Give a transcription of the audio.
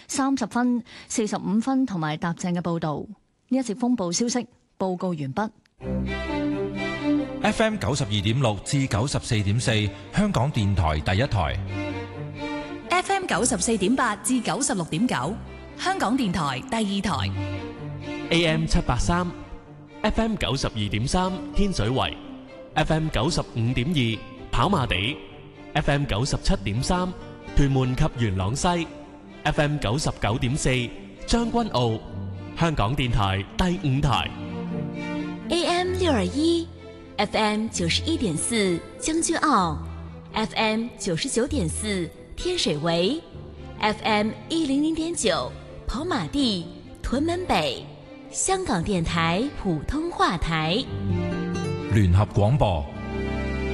30分、45分同埋踏正嘅報導。呢一節風暴消息報告完畢。 FM 92.6至94.4，香港電台第一台。 FM 94.8至96.9，香港電台第二台。 AM 783 FM 92.3天水圍，FM 95.2跑馬地，FM 97.3屯門及元朗西，FM 99.4將軍澳，香港電台第五台。 AM 621 FM 91.4將軍澳， FM 99.4天水圍， FM 100.9跑馬地屯門北，香港電台普通話台。 聯合廣播